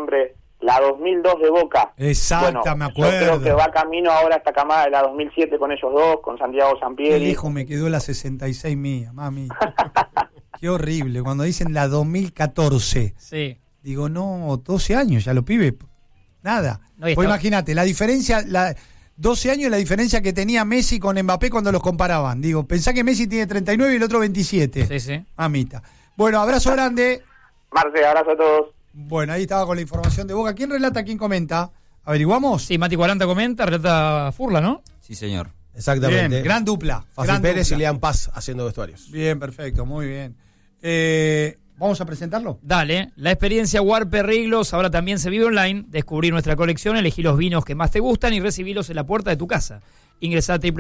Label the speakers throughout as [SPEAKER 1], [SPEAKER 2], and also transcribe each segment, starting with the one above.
[SPEAKER 1] siempre, la 2002 de Boca.
[SPEAKER 2] Exacta, bueno, me acuerdo.
[SPEAKER 1] Yo creo que va camino ahora esta camada de la 2007 con ellos dos, con Santiago Sampieri.
[SPEAKER 2] Qué lejos me quedó la 66 mía, mami. Qué horrible, cuando dicen la 2014.
[SPEAKER 3] Sí.
[SPEAKER 2] Digo, no, 12 años ya los pibes, nada. No, pues imagínate, la diferencia, 12 años la diferencia que tenía Messi con Mbappé cuando los comparaban. Digo, pensá que Messi tiene 39 y el otro 27.
[SPEAKER 3] Sí, sí.
[SPEAKER 2] Mamita. Bueno, abrazo grande.
[SPEAKER 1] Marce, abrazo a todos.
[SPEAKER 2] Bueno, ahí estaba con la información de Boca. ¿Quién relata, quién comenta? ¿Averiguamos?
[SPEAKER 3] Sí, Mati 40 comenta, relata Furla, ¿no?
[SPEAKER 4] Sí, señor.
[SPEAKER 5] Exactamente.
[SPEAKER 2] Bien, gran dupla.
[SPEAKER 5] Fafi Pérez y Leán Paz haciendo vestuarios.
[SPEAKER 2] Bien, perfecto, muy bien. ¿Vamos a presentarlo?
[SPEAKER 3] Dale. La experiencia Warpe Riglos ahora también se vive online. Descubrí nuestra colección, elegí los vinos que más te gustan y recibílos en la puerta de tu casa. Ingresá a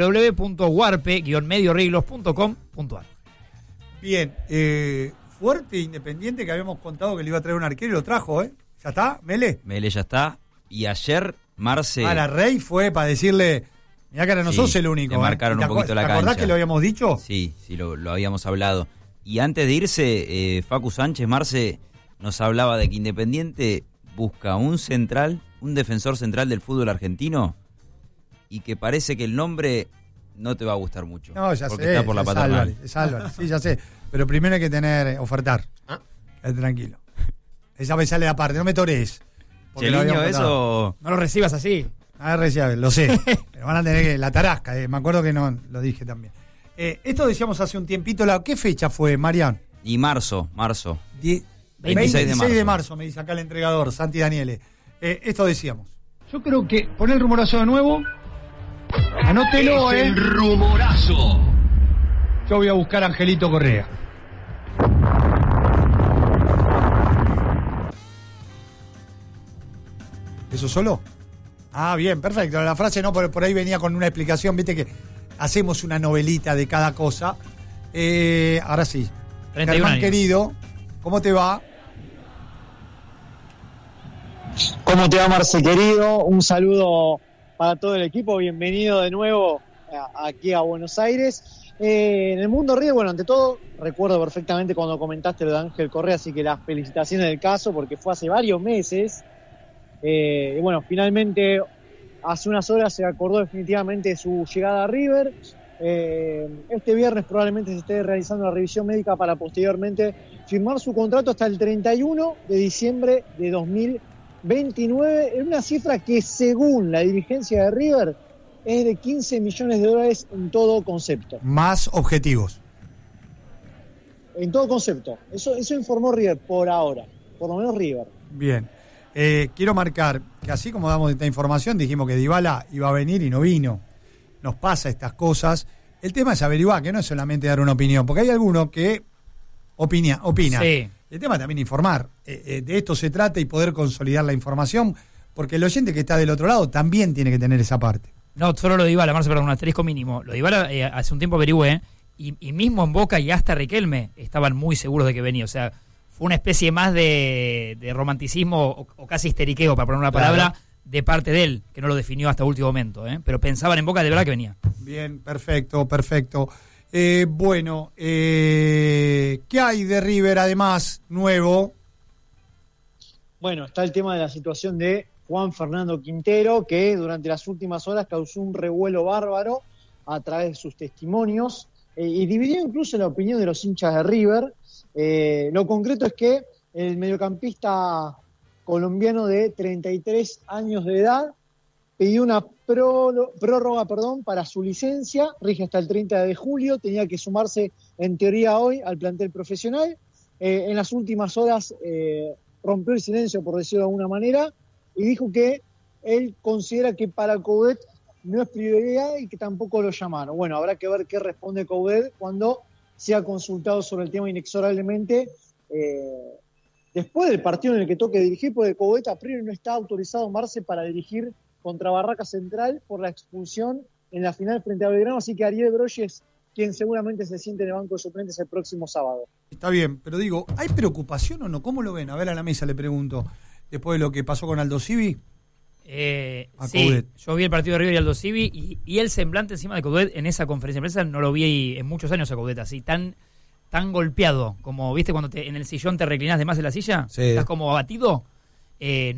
[SPEAKER 3] www.warpe-riglos.com.ar.
[SPEAKER 2] Bien, fuerte Independiente que habíamos contado que le iba a traer un arquero y lo trajo, ¿eh? ¿Ya está, Mele?
[SPEAKER 4] Mele ya está. Y ayer, Marce...
[SPEAKER 2] La Rey fue para decirle, mirá que ahora no sos el único.
[SPEAKER 4] Le marcaron un poquito la cancha.
[SPEAKER 2] ¿Te acordás que lo habíamos dicho?
[SPEAKER 4] Sí, lo habíamos hablado. Y antes de irse, Facu Sánchez, Marce, nos hablaba de que Independiente busca un defensor central del fútbol argentino, y que parece que el nombre no te va a gustar mucho.
[SPEAKER 2] No, ya
[SPEAKER 4] porque
[SPEAKER 2] sé.
[SPEAKER 4] Está por la paternal.
[SPEAKER 2] Es Álvarez, sí, ya sé. Pero primero hay que ofertar. Tranquilo. Esa me sale aparte, no me torees.
[SPEAKER 4] Cheliño, eso...
[SPEAKER 3] No lo recibas así.
[SPEAKER 2] A ver, lo sé. Pero van a tener que... La tarasca, me acuerdo que no lo dije también. Esto decíamos hace un tiempito. ¿Qué fecha fue, Marián?
[SPEAKER 4] Y marzo.
[SPEAKER 2] 26 de marzo, me dice acá el entregador, Santi Daniele. Esto decíamos. Yo creo que... Pon el rumorazo de nuevo. Anótelo,
[SPEAKER 6] el rumorazo.
[SPEAKER 2] Yo voy a buscar a Angelito Correa. ¿Eso solo? Ah, bien, perfecto. La frase no, por ahí venía con una explicación. Viste que hacemos una novelita de cada cosa. Ahora sí. Germán querido, ¿cómo te va?
[SPEAKER 7] ¿Cómo te va, Marce querido? Un saludo para todo el equipo. Bienvenido de nuevo aquí a Buenos Aires. En el mundo River, bueno, ante todo, recuerdo perfectamente cuando comentaste lo de Ángel Correa, así que las felicitaciones del caso, porque fue hace varios meses. Y bueno, finalmente, hace unas horas se acordó definitivamente su llegada a River. Este viernes probablemente se esté realizando la revisión médica para posteriormente firmar su contrato hasta el 31 de diciembre de 2029, en una cifra que según la dirigencia de River es de $15 millones en todo concepto.
[SPEAKER 2] Más objetivos.
[SPEAKER 7] En todo concepto. Eso informó River por ahora, por lo menos River.
[SPEAKER 2] Bien. Quiero marcar que así como damos esta información, dijimos que Dybala iba a venir y no vino. Nos pasa estas cosas. El tema es averiguar, que no es solamente dar una opinión, porque hay alguno que opina.
[SPEAKER 3] Sí.
[SPEAKER 2] El tema es también informar. De esto se trata y poder consolidar la información, porque el oyente que está del otro lado también tiene que tener esa parte.
[SPEAKER 3] No, solo lo de Dybala, Marce, perdón, un asterisco mínimo. Lo de Dybala hace un tiempo averigüé, y mismo en Boca y hasta Riquelme estaban muy seguros de que venía. O sea, fue una especie más de romanticismo o casi histeriqueo, para poner una palabra, de parte de él, que no lo definió hasta último momento, pero pensaban en Boca de verdad que venía.
[SPEAKER 2] Bien, perfecto. Bueno, ¿qué hay de River además nuevo?
[SPEAKER 7] Bueno, está el tema de la situación de Juan Fernando Quintero, que durante las últimas horas causó un revuelo bárbaro a través de sus testimonios y dividió incluso la opinión de los hinchas de River. Lo concreto es que el mediocampista colombiano de 33 años de edad pidió una prórroga para su licencia, rige hasta el 30 de julio, tenía que sumarse en teoría hoy al plantel profesional. En las últimas horas rompió el silencio, por decirlo de alguna manera, y dijo que él considera que para Coudet no es prioridad y que tampoco lo llamaron. Bueno, habrá que ver qué responde Coudet cuando sea consultado sobre el tema inexorablemente después del partido en el que toque dirigir, porque Coudet a priori no está autorizado, Marce, para dirigir contra Barraca Central por la expulsión en la final frente a Belgrano, así que Ariel Brogy es quien seguramente se siente en el banco de suplentes el próximo sábado.
[SPEAKER 2] Está bien, pero digo, ¿hay preocupación o no? ¿Cómo lo ven? A ver, a la mesa le pregunto, después de lo que pasó con Aldo Civi.
[SPEAKER 3] Sí, yo vi el partido de River y Aldo Civi y el semblante encima de Coudet en esa conferencia de prensa no lo vi en muchos años a Coudet así, tan golpeado, como viste cuando en el sillón te reclinás de más en la silla, estás como abatido.